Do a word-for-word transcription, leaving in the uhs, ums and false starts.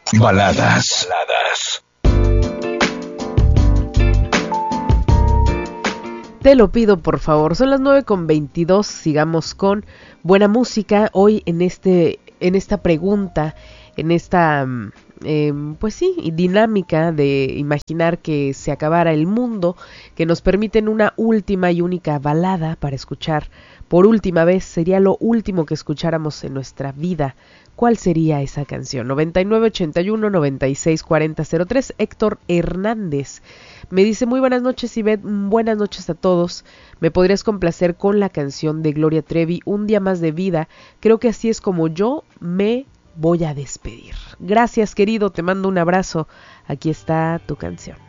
Baladas. Baladas. Te lo pido, por favor. Son las nueve con veintidós. Sigamos con buena música. Hoy en este, en esta pregunta, en esta, eh, pues sí, dinámica de imaginar que se acabara el mundo, que nos permiten una última y única balada para escuchar por última vez. Sería lo último que escucháramos en nuestra vida. ¿Cuál sería esa canción? noventa y nueve ochenta y uno noventa y seis cuarenta cero tres. Héctor Hernández me dice: muy buenas noches, Ivette, buenas noches a todos. ¿Me podrías complacer con la canción de Gloria Trevi, Un día más de vida? Creo que así es como yo me voy a despedir. Gracias, querido, te mando un abrazo. Aquí está tu canción.